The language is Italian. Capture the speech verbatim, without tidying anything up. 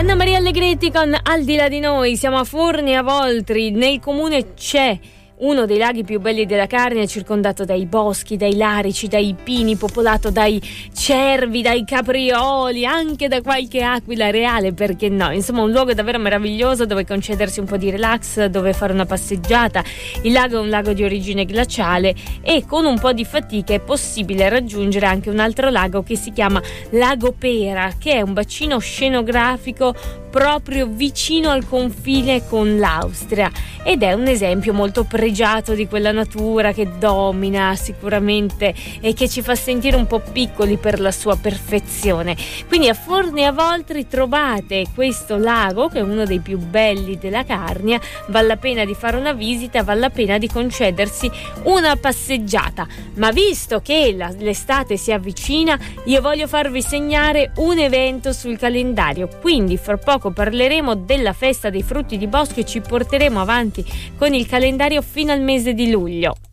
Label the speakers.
Speaker 1: Anna Maria Allegretti con Al di là di noi. Siamo a Forni a Voltri. Nel comune c'è uno dei laghi più belli della Carnia, circondato dai boschi, dai larici, dai pini, popolato dai cervi, dai caprioli, anche da qualche aquila reale, perché no? Insomma, un luogo davvero meraviglioso dove concedersi un po' di relax, dove fare una passeggiata. Il lago è un lago di origine glaciale e con un po' di fatica è possibile raggiungere anche un altro lago che si chiama Lago Pera, che è un bacino scenografico proprio vicino al confine con l'Austria ed è un esempio molto pregiato di quella natura che domina sicuramente e che ci fa sentire un po' piccoli per la sua perfezione. Quindi a Forni a Voltri trovate questo lago che è uno dei più belli della Carnia, vale la pena di fare una visita, vale la pena di concedersi una passeggiata. Ma visto che la, l'estate si avvicina, io voglio farvi segnare un evento sul calendario, quindi fra poco parleremo della festa dei frutti di bosco e ci porteremo avanti con il calendario fino al mese di luglio.